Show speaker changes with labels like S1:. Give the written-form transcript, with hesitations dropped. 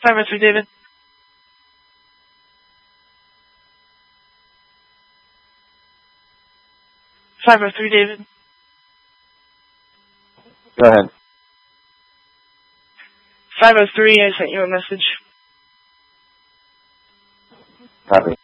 S1: 503 David. David.
S2: Go ahead.
S1: 503, I sent you a message.
S2: Copy.